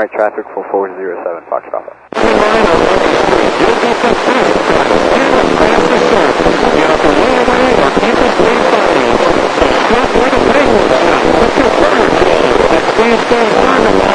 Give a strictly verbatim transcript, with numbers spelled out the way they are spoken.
right traffic for four zero seven, Fox Bravo.